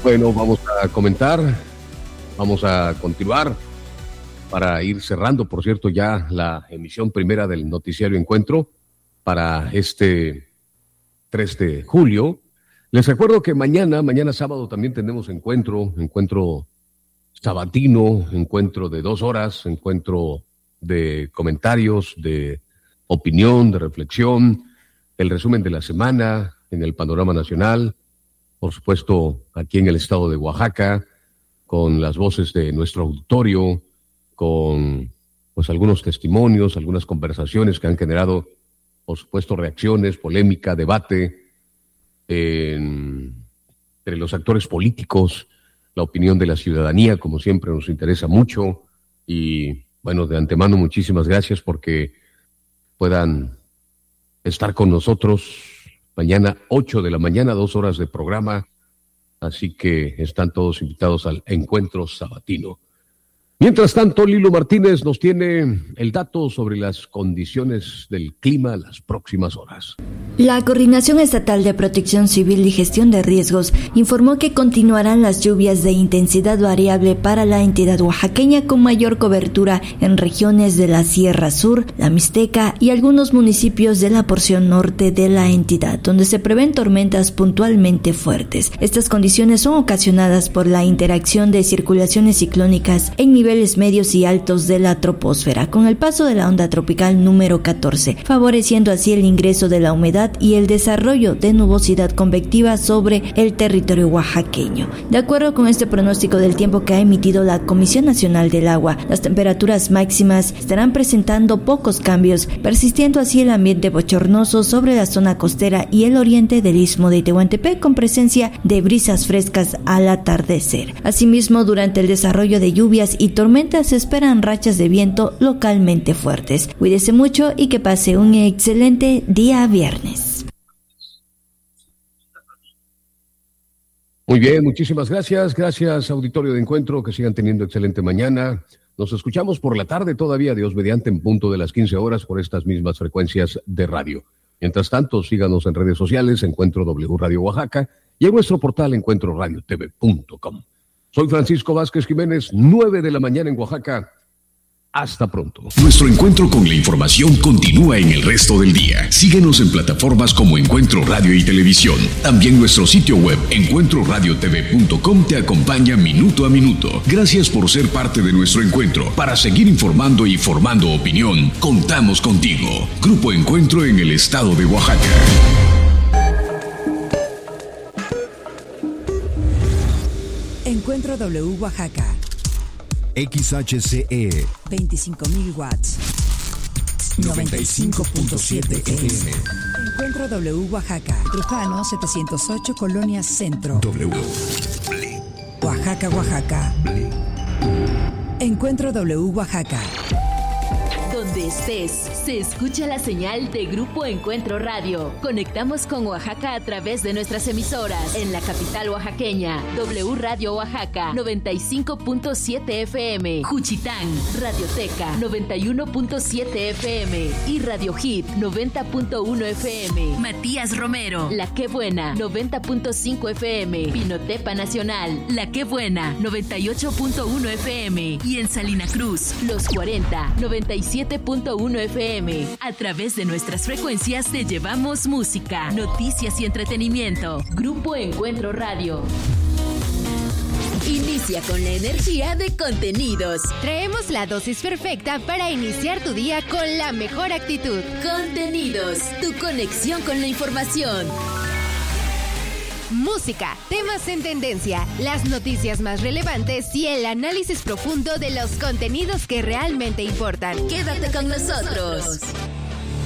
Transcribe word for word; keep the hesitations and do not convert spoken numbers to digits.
Bueno, vamos a comentar, vamos a continuar para ir cerrando, por cierto, ya la emisión primera del noticiario Encuentro para este tres de julio. Les recuerdo que mañana, mañana sábado también tenemos encuentro, encuentro sabatino, encuentro de dos horas, encuentro de comentarios, de opinión, de reflexión, el resumen de la semana en el panorama nacional, por supuesto aquí en el estado de Oaxaca, con las voces de nuestro auditorio, con pues algunos testimonios, algunas conversaciones que han generado, por supuesto, reacciones, polémica, debate en, entre los actores políticos, la opinión de la ciudadanía, como siempre nos interesa mucho. Y bueno, de antemano muchísimas gracias porque puedan estar con nosotros mañana ocho de la mañana, dos horas de programa, así que están todos invitados al encuentro sabatino. Mientras tanto, Lilo Martínez nos tiene el dato sobre las condiciones del clima las próximas horas. La Coordinación Estatal de Protección Civil y Gestión de Riesgos informó que continuarán las lluvias de intensidad variable para la entidad oaxaqueña con mayor cobertura en regiones de la Sierra Sur, la Mixteca y algunos municipios de la porción norte de la entidad, donde se prevén tormentas puntualmente fuertes. Estas condiciones son ocasionadas por la interacción de circulaciones ciclónicas en niveles medios y altos de la troposfera, con el paso de la onda tropical número catorce, favoreciendo así el ingreso de la humedad y el desarrollo de nubosidad convectiva sobre el territorio oaxaqueño. De acuerdo con este pronóstico del tiempo que ha emitido la Comisión Nacional del Agua, las temperaturas máximas estarán presentando pocos cambios, persistiendo así el ambiente bochornoso sobre la zona costera y el oriente del Istmo de Tehuantepec, con presencia de brisas frescas al atardecer. Asimismo, durante el desarrollo de lluvias y tormentas se esperan rachas de viento localmente fuertes. Cuídese mucho y que pase un excelente día viernes. Muy bien, muchísimas gracias. Gracias, auditorio de Encuentro, que sigan teniendo excelente mañana. Nos escuchamos por la tarde todavía, Dios mediante, en punto de las quince horas por estas mismas frecuencias de radio. Mientras tanto, síganos en redes sociales, Encuentro W Radio Oaxaca, y en nuestro portal encuentro radio t v punto com. Soy Francisco Vázquez Jiménez, nueve de la mañana en Oaxaca. Hasta pronto. Nuestro encuentro con la información continúa en el resto del día. Síguenos en plataformas como Encuentro Radio y Televisión. También nuestro sitio web, encuentro radio t v punto com, te acompaña minuto a minuto. Gracias por ser parte de nuestro encuentro. Para seguir informando y formando opinión, contamos contigo. Grupo Encuentro en el estado de Oaxaca. Encuentro W Oaxaca. X H C E veinticinco mil watts. noventa y cinco punto siete F M. Encuentro W Oaxaca. Trujano setecientos ocho, Colonia Centro. W. Oaxaca, Oaxaca. Encuentro W Oaxaca. Donde estés, se escucha la señal de Grupo Encuentro Radio. Conectamos con Oaxaca a través de nuestras emisoras. En la capital oaxaqueña, W Radio Oaxaca, noventa y cinco punto siete F M. Juchitán, Radioteca, noventa y uno punto siete F M. Y Radio Hit, noventa punto uno F M. Matías Romero, La Qué Buena, noventa punto cinco F M. Pinotepa Nacional, La Qué Buena, noventa y ocho punto uno F M. Y en Salina Cruz, Los cuarenta, noventa y siete punto uno F M. A través de nuestras frecuencias te llevamos música, noticias y entretenimiento. Grupo Encuentro Radio. Inicia con la energía de contenidos. Traemos la dosis perfecta para iniciar tu día con la mejor actitud. Contenidos, tu conexión con la información. Música, temas en tendencia, las noticias más relevantes y el análisis profundo de los contenidos que realmente importan. Quédate con nosotros.